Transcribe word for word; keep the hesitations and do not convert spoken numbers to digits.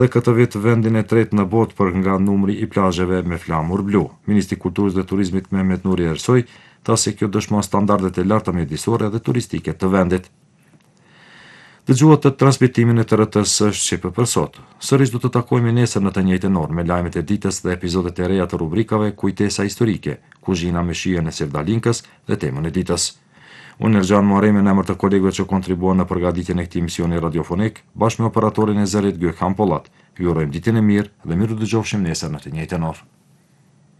Dhe këtë vit vendin e tretë në botë për nga numri i plazheve me flamur blu. Ministri i Kulturës dhe Turizmit Mehmet Nuri Ersoj tha se kjo dëshmon standardet e larta mjedisore dhe turistike të vendit. Dëgjuat të transmitimin e të rëtës është Shqipë për sot. Sërish do të takojmë nesër në të njëjtën orë me lajmet e ditës dhe epizodet e reja të rubrikave Kujtesa historike, Kuzhina me shijen e Sevdalinkës dhe temën e ditës. Unë Erxhan Muharremi në emër të kolegëve që kontribuan në përgatitjen e këtij misioni radiofonik, bashkë me operatorin e zërit Gökhan Pollat. Ju urojmë ditën e mirë dhe miru dëgjofshim nesër në të njëjtën orë.